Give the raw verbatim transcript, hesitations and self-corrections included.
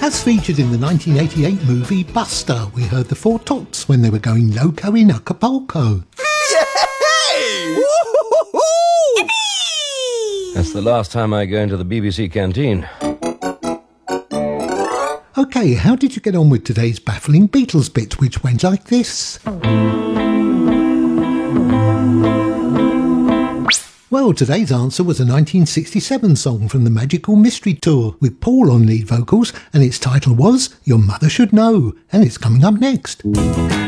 As featured in the nineteen eighty-eight movie Buster, we heard the Four Tops when they were going loco in Acapulco. Yay! That's the last time I go into the B B C canteen. OK, how did you get on with today's baffling Beatles bit, which went like this? Well, today's answer was a nineteen sixty-seven song from the Magical Mystery Tour, with Paul on lead vocals, and its title was Your Mother Should Know, and it's coming up next.